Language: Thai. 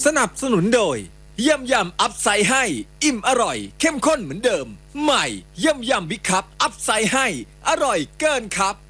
สนับสนุนโดยยำยำอัพไซด์ให้อิ่มอร่อยเข้มข้นเหมือนเดิมใหม่ยำยำบิ๊กคัพอัพไซด์ให้อร่อยเกินครับ